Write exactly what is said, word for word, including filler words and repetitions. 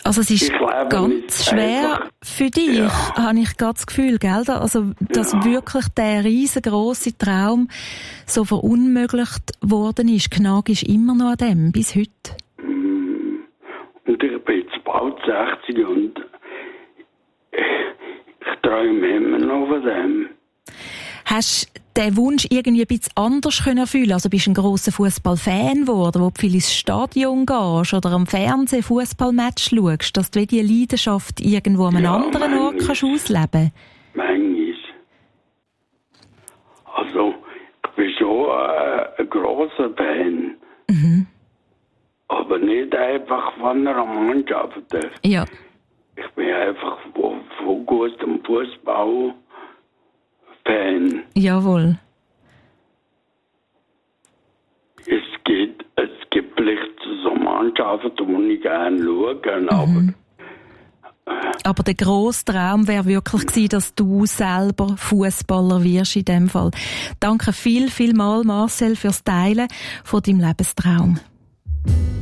Also es ist ganz schwer für dich, ja. habe ich gerade das Gefühl, gell? Also, dass ja. wirklich der riesengroße Traum so verunmöglicht worden ist. Gnag ist immer noch an dem, bis heute. Und ich bin jetzt bald sechzig und ich träume immer noch von dem. Hast du den Wunsch irgendwie ein bisschen anders können erfüllen? Also bist du ein grosser Fußballfan geworden, wo du viel ins Stadion gehst oder am Fernsehen Fußballmatch schaust, dass du diese Leidenschaft irgendwo an einem ja, anderen Ort kannst ausleben? Manchmal. Also, ich bin schon äh, ein grosser Fan. Mhm. Aber nicht einfach von einer Mannschaft. Ja. Ich bin einfach von, von gutem Fußball Fan. Jawohl. Es gibt, es gibt vielleicht so Mannschaften, die ich gerne schaue, mhm. aber... Äh, aber der grosse Traum wäre wirklich gewesen, dass du selber Fußballer wirst in dem Fall. Danke viel, viel mal, Marcel, fürs Teilen von deinem Lebenstraum.